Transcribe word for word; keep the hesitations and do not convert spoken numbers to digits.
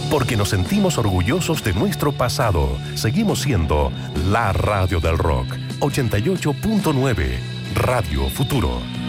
Porque nos sentimos orgullosos de nuestro pasado. Seguimos siendo la radio del rock. ochenta y ocho punto nueve, Radio Futuro.